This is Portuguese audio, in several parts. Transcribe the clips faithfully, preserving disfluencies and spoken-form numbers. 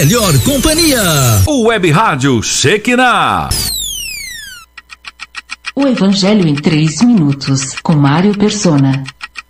melhor companhia. O Web Rádio Shekinah. O Evangelho em três minutos, com Mário Persona.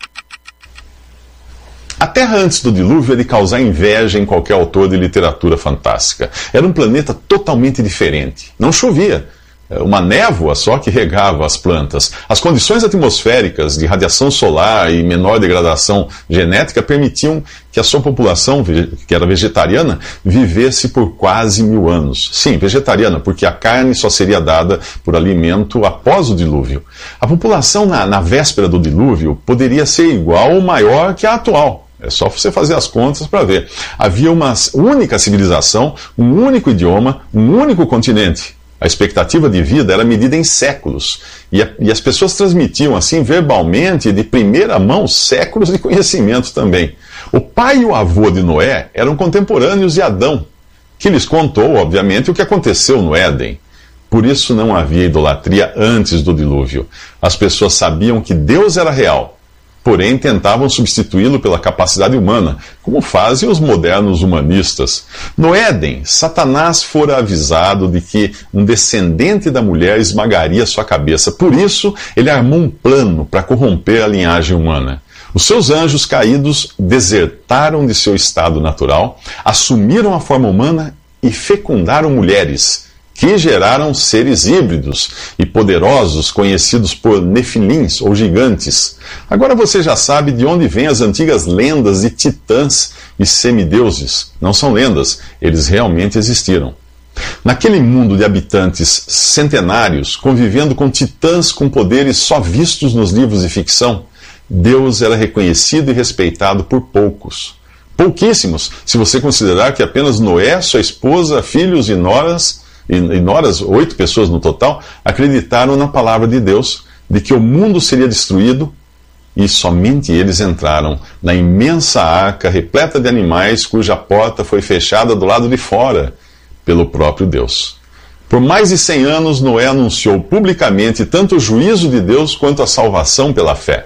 A Terra antes do dilúvio é de causar inveja em qualquer autor de literatura fantástica. Era um planeta totalmente diferente. Não chovia. Uma névoa só que regava as plantas. As condições atmosféricas de radiação solar e menor degradação genética permitiam que a sua população, que era vegetariana, vivesse por quase mil anos. Sim, vegetariana, porque a carne só seria dada por alimento após o dilúvio. A população na, na véspera do dilúvio poderia ser igual ou maior que a atual. É só você fazer as contas para ver. Havia uma única civilização, um único idioma, um único continente. A expectativa de vida era medida em séculos. E, a, e as pessoas transmitiam, assim, verbalmente, de primeira mão, séculos de conhecimento também. O pai e o avô de Noé eram contemporâneos de Adão, que lhes contou, obviamente, o que aconteceu no Éden. Por isso não havia idolatria antes do dilúvio. As pessoas sabiam que Deus era real, porém tentavam substituí-lo pela capacidade humana, como fazem os modernos humanistas. No Éden, Satanás fora avisado de que um descendente da mulher esmagaria sua cabeça. Por isso, ele armou um plano para corromper a linhagem humana. Os seus anjos caídos desertaram de seu estado natural, assumiram a forma humana e fecundaram mulheres, que geraram seres híbridos e poderosos conhecidos por nefilins ou gigantes. Agora você já sabe de onde vêm as antigas lendas de titãs e semideuses. Não são lendas, eles realmente existiram. Naquele mundo de habitantes centenários, convivendo com titãs com poderes só vistos nos livros de ficção, Deus era reconhecido e respeitado por poucos. Pouquíssimos, se você considerar que apenas Noé, sua esposa, filhos e noras e noras, oito pessoas no total, acreditaram na palavra de Deus, de que o mundo seria destruído, e somente eles entraram na imensa arca repleta de animais, cuja porta foi fechada do lado de fora pelo próprio Deus. Por mais de cem anos, Noé anunciou publicamente tanto o juízo de Deus quanto a salvação pela fé.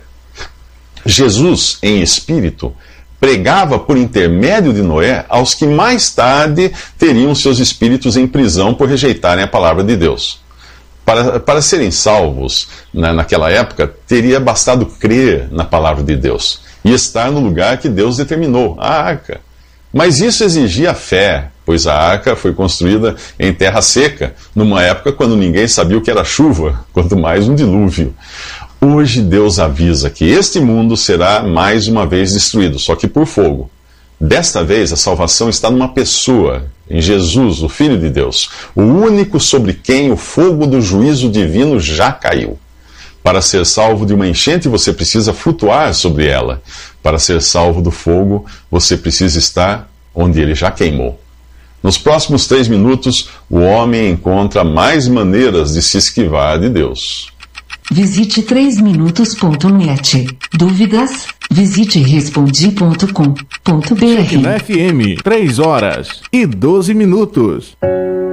Jesus, em espírito, pregava por intermédio de Noé aos que mais tarde teriam seus espíritos em prisão por rejeitarem a palavra de Deus. Para, para serem salvos, na, naquela época, teria bastado crer na palavra de Deus e estar no lugar que Deus determinou, a arca. Mas isso exigia fé, pois a arca foi construída em terra seca, numa época quando ninguém sabia o que era chuva, quanto mais um dilúvio. Hoje Deus avisa que este mundo será mais uma vez destruído, só que por fogo. Desta vez a salvação está numa pessoa, em Jesus, o Filho de Deus, o único sobre quem o fogo do juízo divino já caiu. Para ser salvo de uma enchente, você precisa flutuar sobre ela. Para ser salvo do fogo, você precisa estar onde ele já queimou. Nos próximos três minutos, o homem encontra mais maneiras de se esquivar de Deus. Visite três minutos ponto net. Dúvidas? Visite respondi ponto com ponto br. Shekinah F M, três horas e doze minutos.